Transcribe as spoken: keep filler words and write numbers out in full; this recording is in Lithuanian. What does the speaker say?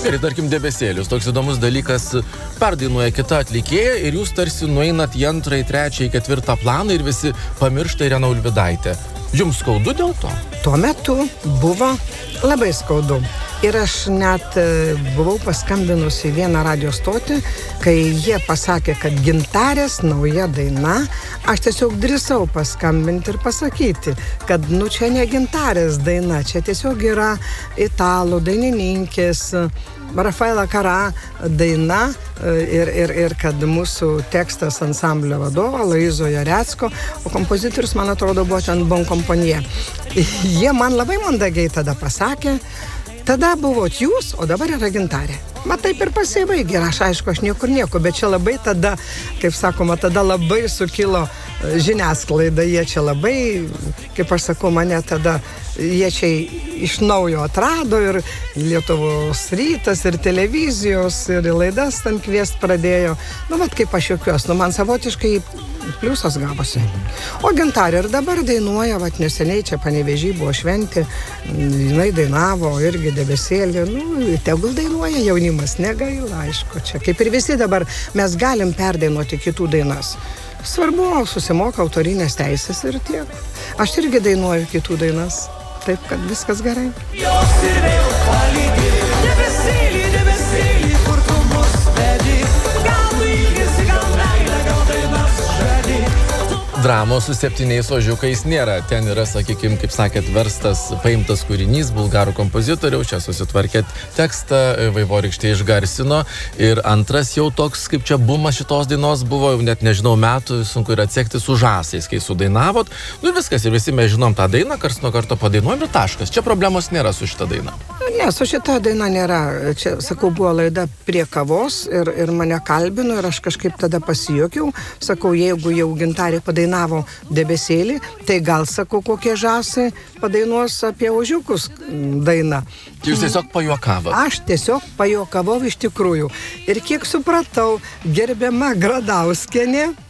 Gerai, tarkim, debesėlius. Toks įdomus dalykas, perdainuoja kita atlikėja ir jūs tarsi nueinat į antrą, į trečią, į ketvirtą planą ir visi pamiršta Ireną Ulvydaitę. Jums skaudu dėl to? Tuo metu buvo labai skaudu. Ir aš net buvau paskambinusi į vieną radio stotį, kai jie pasakė, kad Gintarės nauja daina, aš tiesiog drįsau paskambinti ir pasakyti, kad nu čia ne Gintarės daina, čia tiesiog yra italų dainininkės Rafaela Cara daina ir, ir, ir kad mūsų tekstas ansamblio vadovo Laizo Jarecko, o kompozitorius, man atrodo, buvo ten Bonkompanija. Jie man labai mandagiai tada pasakė, tada buvot jūs, o dabar yra Gintarė. Bet taip ir pasibaigė. Ir aš, aišku, aš niekur nieko, bet čia labai tada, kaip sakoma, tada labai sukilo žiniasklaida. Jie čia labai, kaip aš sakau, mane tada, jie čia iš naujo atrado ir Lietuvos rytas, ir televizijos, ir laidas ten kviest pradėjo. Nu, vat kaip aš jokios, nu, man savotiškai pliusas gavosi. O Gintarė ir dabar dainuoja, vat neseniai čia Panevėžy buvo šventė, jinai dainavo irgi debesėlį, nu, tegul dainuoja jaunimas, negaila, aišku, čia kaip ir visi dabar mes galim perdainuoti kitų dainas. Svarbu, susimoka autorinės teisės ir tiek. Aš irgi dainuoju kitų dainas, taip kad viskas gerai. Dramos su septyniais ožiukais nėra. Ten yra, sakykime, kaip sakėt, verstas, paimtas kūrinys bulgarų kompozitoriaus, čia susitvarkėt tekstą, Vaivorykštė išgarsino. Ir antras jau toks, kaip čia bumas šitos dainos buvo, jau net nežinau metų, sunku yra atsekti su Žąsais, kai sudainavot. Nu ir viskas, ir visi mes žinom tą dainą, karts nuo karto padainuojam ir taškas. Čia problemos nėra su šita daina. Ne, su šita daina nėra. Čia, sakau, buvo laida prie kavos ir, ir mane kalbino ir aš kažkaip tada pasijuokiau. Sakau, jeigu jau Gintarė padainavo debesėlį, tai gal, sakau, kokie Žąsai padainuos apie ožiukus dainą. Jūs tiesiog pajuokavot? Aš tiesiog pajuokavau iš tikrųjų. Ir kiek supratau, gerbiama Gradauskienė